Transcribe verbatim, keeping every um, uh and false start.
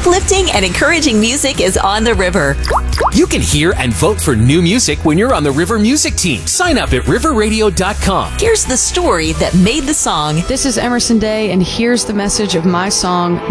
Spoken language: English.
uplifting and encouraging music is on the river. You can hear and vote for new music when you're on the River Music team. Sign up at river radio dot com. Here's the story that made the song. This is Emerson Day, and here's the message of my song,